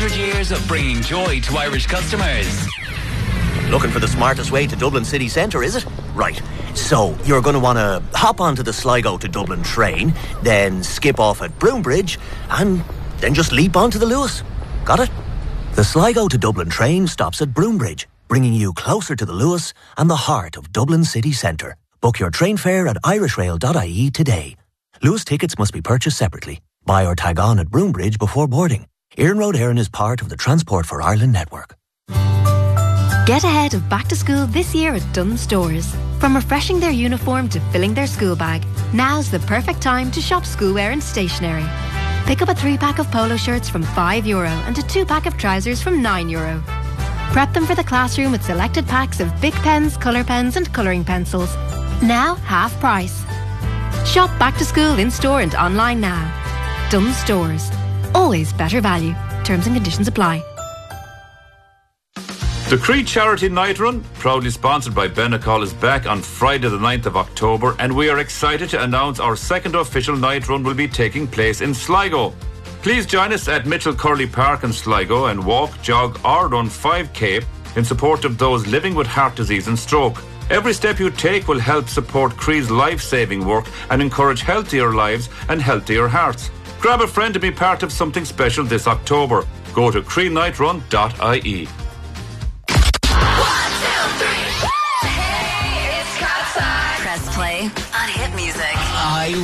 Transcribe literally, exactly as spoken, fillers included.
hundred years of bringing joy to Irish customers. Looking for the smartest way to Dublin city centre, is it? Right. So, you're going to want to hop onto the Sligo to Dublin train, then skip off at Broombridge, and then just leap onto the Luas. Got it? The Sligo to Dublin train stops at Broombridge, bringing you closer to the Luas and the heart of Dublin city centre. Book your train fare at irish rail dot I E today. Luas tickets must be purchased separately. Buy or tag on at Broombridge before boarding. Erin Road Erin is part of the Transport for Ireland network. Get ahead of back to school this year at Dunnes Stores. From refreshing their uniform to filling their school bag, now's the perfect time to shop schoolwear and stationery. Pick up a three-pack of polo shirts from five euro and a two-pack of trousers from nine euro. Prep them for the classroom with selected packs of Bic pens, colour pens and colouring pencils. Now half price. Shop back to school in-store and online now. Dunnes Stores. Always better value. Terms and conditions apply. The Creed Charity Night Run, proudly sponsored by Benecol, is back on Friday the ninth of October, and we are excited to announce our second official night run will be taking place in Sligo. Please join us at Mitchell Curley Park in Sligo and walk, jog or run five K in support of those living with heart disease and stroke. Every step you take will help support Creed's life-saving work and encourage healthier lives and healthier hearts. Grab a friend to be part of something special this October. Go to creed night run dot I E. Press play on Hit Music. I